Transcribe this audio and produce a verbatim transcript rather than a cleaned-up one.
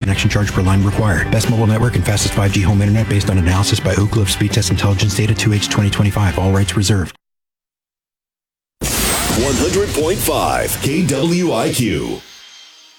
connection charge per line required. Best mobile network and fastest five G home internet based on analysis by Ookla of Speed Test Intelligence Data two H twenty twenty-five. All rights reserved. one hundred point five K W I Q.